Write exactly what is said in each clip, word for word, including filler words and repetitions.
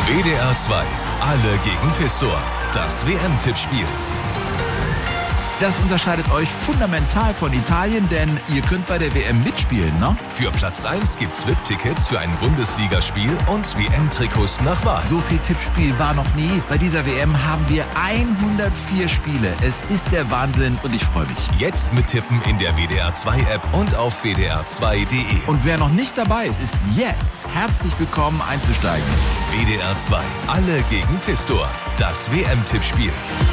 W D R zwei, alle gegen Pistor. Das W M-Tippspiel. Das unterscheidet euch fundamental von Italien, denn ihr könnt bei der W M mitspielen, ne? Für Platz eins gibt's V I P-Tickets für ein Bundesligaspiel und W M-Trikots nach Wahl. So viel Tippspiel war noch nie. Bei dieser W M haben wir hundertvier Spiele. Es ist der Wahnsinn und ich freue mich. Jetzt mittippen in der W D R zwei App und auf W D R zwei Punkt de. Und wer noch nicht dabei ist, ist jetzt herzlich willkommen einzusteigen. W D R zwei, alle gegen Pistor. Das W M-Tippspiel.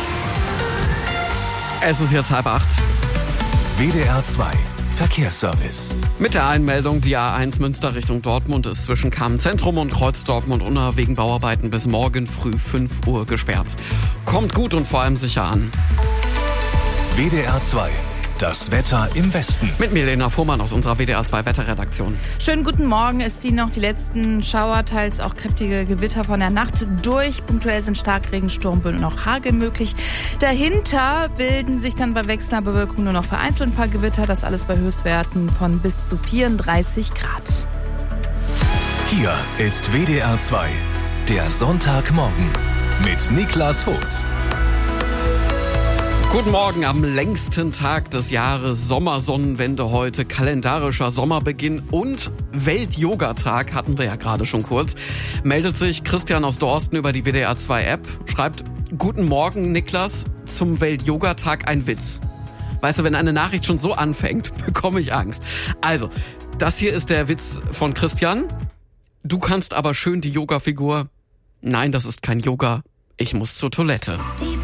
Es ist jetzt halb acht. W D R zwei, Verkehrsservice. Mit der Einmeldung, die A eins Münster Richtung Dortmund ist zwischen Kammzentrum und Kreuz Dortmund-Unna wegen Bauarbeiten bis morgen früh fünf Uhr gesperrt. Kommt gut und vor allem sicher an. W D R zwei, das Wetter im Westen. Mit Milena Fuhrmann aus unserer W D R zwei Wetterredaktion. Schönen guten Morgen. Es ziehen noch die letzten Schauer, teils auch kräftige Gewitter von der Nacht durch. Punktuell sind Starkregen, Sturmböen und auch Hagel möglich. Dahinter bilden sich dann bei wechselnder Bewölkung nur noch vereinzelt ein paar Gewitter. Das alles bei Höchstwerten von bis zu vierunddreißig Grad. Hier ist W D R zwei, der Sonntagmorgen mit Niklas Hotz. Guten Morgen am längsten Tag des Jahres, Sommersonnenwende heute, kalendarischer Sommerbeginn und Welt-Yoga-Tag hatten wir ja gerade schon kurz. Meldet sich Christian aus Dorsten über die W D R zwei App, schreibt: Guten Morgen Niklas, zum Welt-Yoga-Tag ein Witz. Weißt du, wenn eine Nachricht schon so anfängt, bekomme ich Angst. Also, das hier ist der Witz von Christian. Du kannst aber schön die Yoga-Figur. Nein, das ist kein Yoga. Ich muss zur Toilette. Die